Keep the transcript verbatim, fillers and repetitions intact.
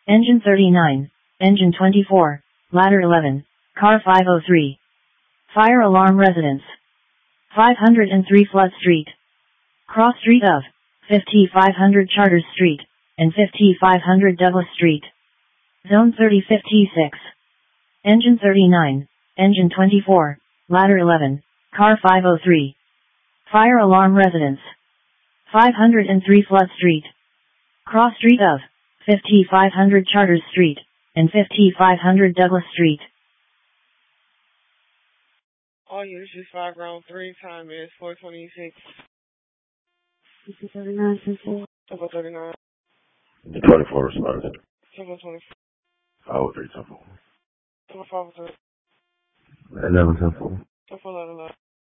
Engine thirty-nine, Engine twenty-four, Ladder eleven, Car five oh three. Fire alarm residence. five hundred three Flood Street. Cross Street of, fifty-five hundred Charters Street, and fifty-five hundred Douglas Street. Zone thirty fifty-six. Engine thirty-nine, Engine twenty-four, Ladder eleven, Car five oh three. Fire alarm residence. five hundred three Flood Street. Cross Street of, fifty-five hundred Charters Street, and fifty-five hundred Douglas Street. All units is five round three, time is four twenty-six. thirty-nine, four. Tempo thirty-nine. twenty-four response. Tempo twenty-four. five oh three, Tempo. Tempo five oh three. eleven, Tempo. Tempo eleven.